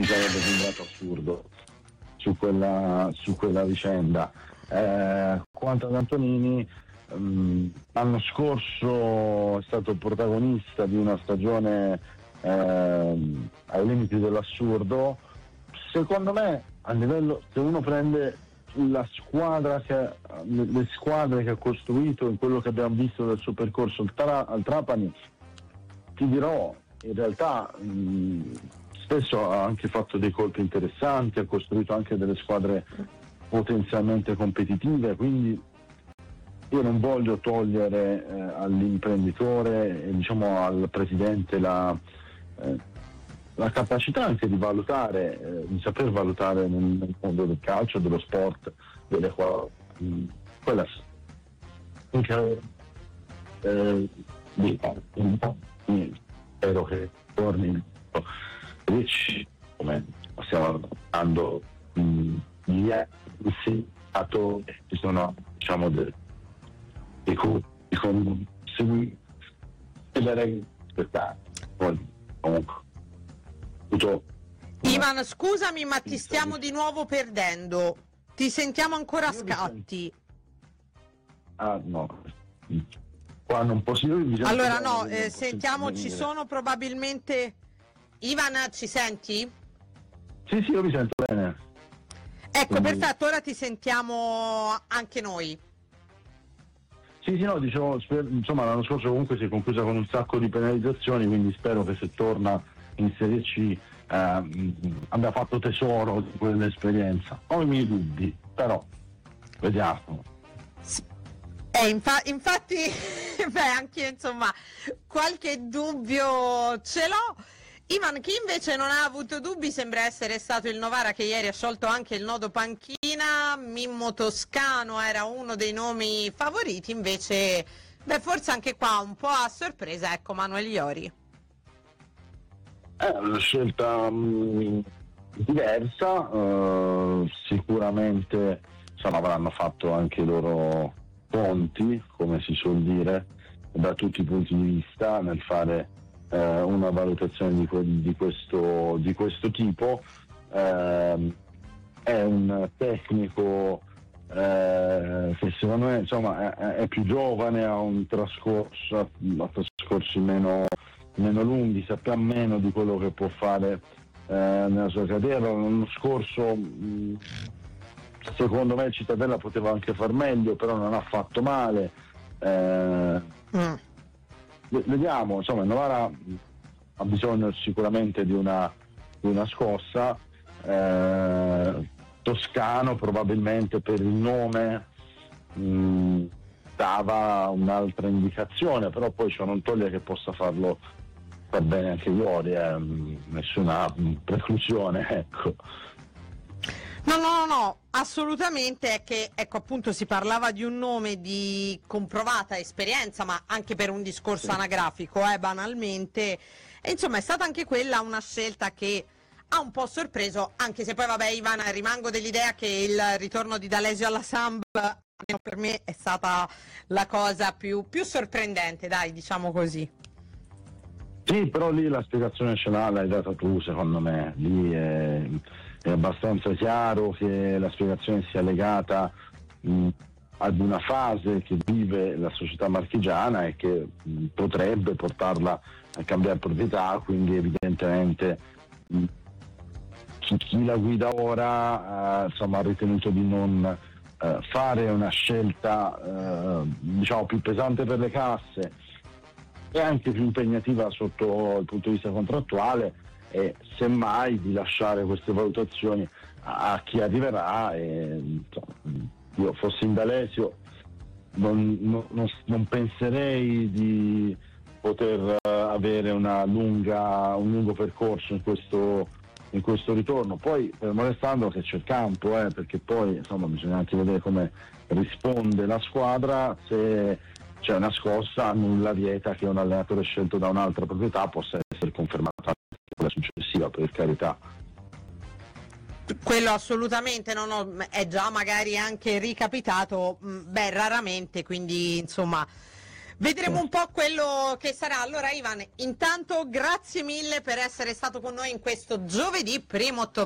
sarebbe sembrato assurdo su quella vicenda. Quanto ad Antonini, l'anno scorso è stato protagonista di una stagione ai limiti dell'assurdo. Secondo me, a livello, se uno prende le squadre che ha costruito in quello che abbiamo visto del suo percorso al Trapani, ti dirò, in realtà spesso ha anche fatto dei colpi interessanti, ha costruito anche delle squadre potenzialmente competitive, quindi io non voglio togliere all'imprenditore e diciamo al presidente la capacità anche di valutare, di saper valutare nel mondo del calcio, dello sport, quella spero che torni come stiamo andando gli ci sono diciamo dei segui le regole comunque. Ivan, scusami, ma ti stiamo di nuovo perdendo. Ti sentiamo ancora a scatti. Ah no. Qua non posso. Allora no, sentiamo, ci sono probabilmente. Ivan, ci senti? Sì, io vi sento bene. Ecco, perfetto, ora ti sentiamo anche noi. Sì, no, dicevo, insomma l'anno scorso comunque si è conclusa con un sacco di penalizzazioni, quindi spero che se torna in Serie C abbia fatto tesoro di quell'esperienza. Ho i miei dubbi, però vediamo. Infatti, anche io, insomma, qualche dubbio ce l'ho. Ivan, chi invece non ha avuto dubbi sembra essere stato il Novara, che ieri ha sciolto anche il nodo panchina. Mimmo Toscano era uno dei nomi favoriti, invece forse anche qua un po' a sorpresa, ecco, Manuel Iori. È una scelta diversa, sicuramente avranno fatto anche i loro conti, come si suol dire, da tutti i punti di vista nel fare una valutazione di questo tipo. È un tecnico che secondo me è più giovane, ha trascorsi meno lunghi, sappiamo meno di quello che può fare nella sua carriera. L'anno scorso secondo me Cittadella poteva anche far meglio, però non ha fatto male. Vediamo, il Novara ha bisogno sicuramente di una scossa. Toscano probabilmente per il nome dava un'altra indicazione, però poi ciò non toglie che possa farlo va bene anche Iori, nessuna preclusione, ecco. No, assolutamente. È che, ecco, appunto si parlava di un nome di comprovata esperienza, ma anche per un discorso anagrafico, banalmente, e insomma è stata anche quella una scelta che ha un po' sorpreso, anche se poi Ivan, rimango dell'idea che il ritorno di D'Alessio alla Samp, almeno per me, è stata la cosa più sorprendente, dai, diciamo così. Sì, però lì la spiegazione ce l'hai data tu, secondo me. Lì è abbastanza chiaro che la spiegazione sia legata ad una fase che vive la società marchigiana e che potrebbe portarla a cambiare proprietà, quindi evidentemente chi la guida ora ha ritenuto di non fare una scelta più pesante per le casse e anche più impegnativa sotto il punto di vista contrattuale, e semmai di lasciare queste valutazioni a chi arriverà. Io fossi in D'Alessio non penserei di poter avere un lungo percorso in questo ritorno. Poi fermo restando che c'è il campo, perché poi bisogna anche vedere come risponde la squadra. Se c'è una scossa, nulla vieta che un allenatore scelto da un'altra proprietà possa essere confermato anche quella successiva, per carità. Quello assolutamente, è già magari anche ricapitato, raramente, quindi insomma Vedremo un po' quello che sarà. Allora Ivan, intanto grazie mille per essere stato con noi in questo giovedì 1° ottobre.